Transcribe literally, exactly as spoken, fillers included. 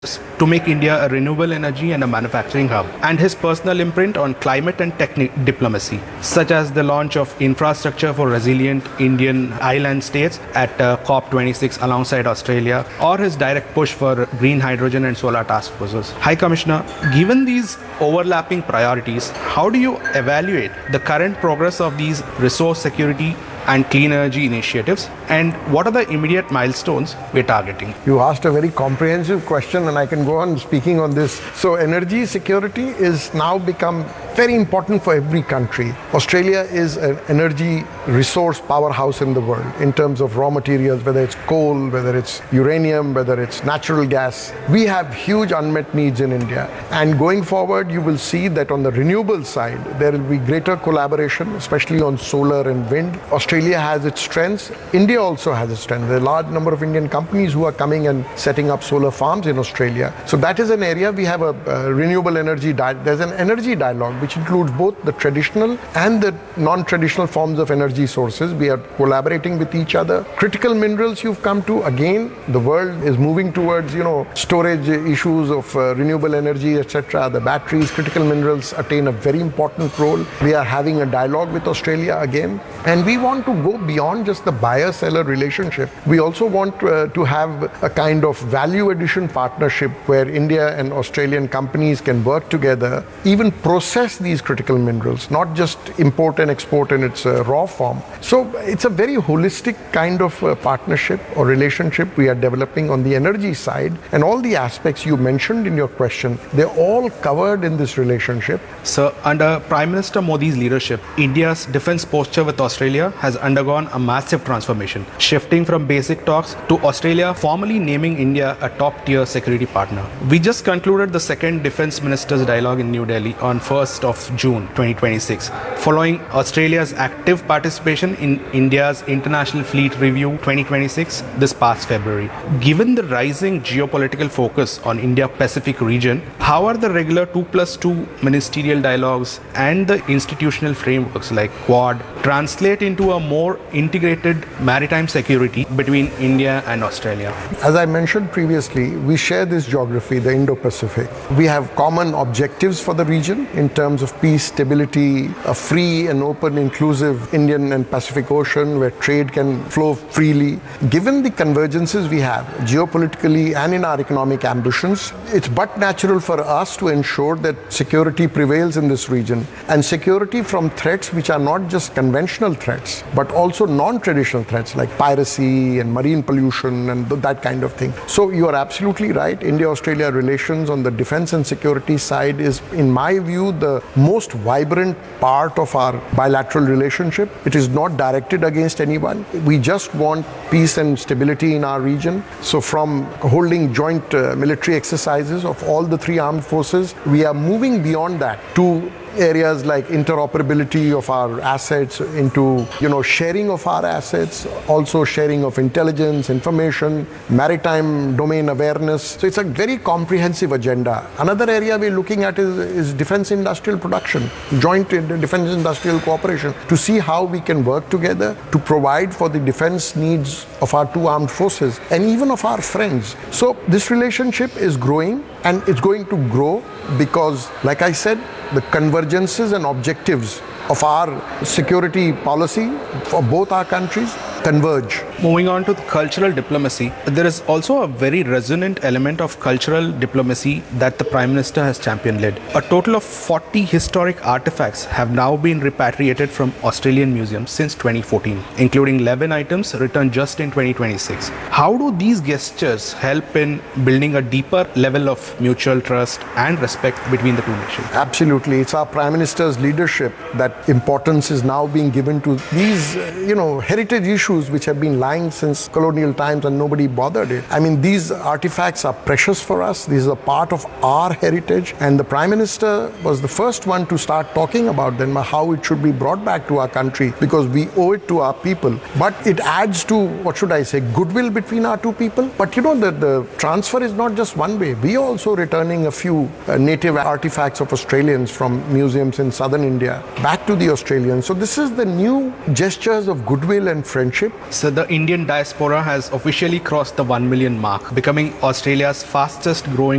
to make India a renewable energy and a manufacturing hub, and his personal imprint on climate and technical diplomacy, such as the launch of infrastructure for resilient Indian island states at uh, COP twenty-six alongside Australia, or his direct push for green hydrogen and solar task forces. High Commissioner, given these overlapping priorities, how do you evaluate the current progress of these resource security and clean energy initiatives, and what are the immediate milestones we're targeting? You asked a very comprehensive question, and I can go on speaking on this. So energy security is now become very important for every country. Australia is an energy resource powerhouse in the world in terms of raw materials, whether it's coal, whether it's uranium, whether it's natural gas. We have huge unmet needs in India, and going forward you will see that on the renewable side there will be greater collaboration, especially on solar and wind. Australia has its strengths. India also has its strengths. There are a large number of Indian companies who are coming and setting up solar farms in Australia. So that is an area we have a, a renewable energy. Di- there's an energy dialogue which includes both the traditional and the non-traditional forms of energy sources. We are collaborating with each other. Critical minerals you've come to. Again, the world is moving towards, you know, storage issues of uh, renewable energy, et cetera. The batteries, critical minerals attain a very important role. We are having a dialogue with Australia again, and we want to go beyond just the buyer-seller relationship. We also want uh, to have a kind of value addition partnership where India and Australian companies can work together, even process these critical minerals, not just import and export in its uh, raw form. So it's a very holistic kind of uh, partnership or relationship we are developing on the energy side, and all the aspects you mentioned in your question, they're all covered in this relationship. So under Prime Minister Modi's leadership, India's defense posture with Australia has undergone a massive transformation, shifting from basic talks to Australia formally naming India a top-tier security partner. We just concluded the second Defence Ministers' Dialogue in New Delhi on first of June twenty twenty-six, following Australia's active participation in India's International Fleet Review twenty twenty-six this past February. Given the rising geopolitical focus on India-Pacific region, how are the regular two plus two ministerial dialogues and the institutional frameworks like Quad translate into a more integrated maritime security between India and Australia? As I mentioned previously, we share this geography, the Indo-Pacific. We have common objectives for the region in terms of peace, stability, a free and open, inclusive Indian and Pacific Ocean where trade can flow freely. Given the convergences we have geopolitically and in our economic ambitions, it's but natural for us to ensure that security prevails in this region, and security from threats which are not just conventional threats but also non-traditional threats like piracy and marine pollution and that kind of thing. So you are absolutely right. India-Australia relations on the defense and security side is, in my view, the most vibrant part of our bilateral relationship. It is not directed against anyone. We just want peace and stability in our region. So from holding joint uh, military exercises of all the three armed forces, we are moving beyond that to areas like interoperability of our assets, into, you know, sharing of our assets, also sharing of intelligence, information, maritime domain awareness. So it's a very comprehensive agenda. Another area we're looking at is, is defense industrial production, joint defense industrial cooperation, to see how we can work together to provide for the defense needs of our two armed forces and even of our friends. So this relationship is growing, and it's going to grow because, like I said, the convergences and objectives of our security policy for both our countries converge. Moving on to the cultural diplomacy, there is also a very resonant element of cultural diplomacy that the Prime Minister has championed-led. A total of forty historic artifacts have now been repatriated from Australian museums since twenty fourteen, including eleven items returned just in twenty twenty-six. How do these gestures help in building a deeper level of mutual trust and respect between the two nations? Absolutely. It's our Prime Minister's leadership that importance is now being given to these, uh, you know, heritage issues which have been lying since colonial times and nobody bothered it. I mean, these artifacts are precious for us. These are part of our heritage, and the Prime Minister was the first one to start talking about them, how it should be brought back to our country, because we owe it to our people. But it adds to, what should I say, goodwill between our two people. But you know, the, the transfer is not just one way. We are also returning a few uh, native artifacts of Australians from museums in southern India back to the Australians. So this is the new gestures of goodwill and friendship leadership. So the Indian diaspora has officially crossed the one million mark, becoming Australia's fastest growing